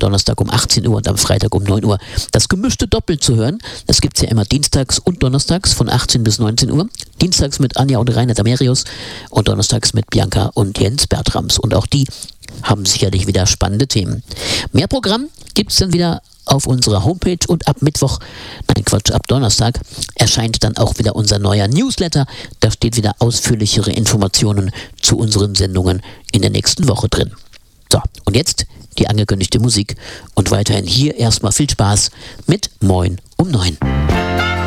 Donnerstag um 18 Uhr und am Freitag um 9 Uhr. Das gemischte Doppel zu hören, das gibt es ja immer dienstags und donnerstags von 18 bis 19 Uhr. Dienstags mit Anja und Reinhard Amerius und donnerstags mit Bianca und Jens Bertrams. Und auch die haben sicherlich wieder spannende Themen. Mehr Programm gibt es dann wieder auf unserer Homepage und ab Donnerstag erscheint dann auch wieder unser neuer Newsletter. Da steht wieder ausführlichere Informationen zu unseren Sendungen in der nächsten Woche drin. So, und jetzt die angekündigte Musik und weiterhin hier erstmal viel Spaß mit Moin um 9.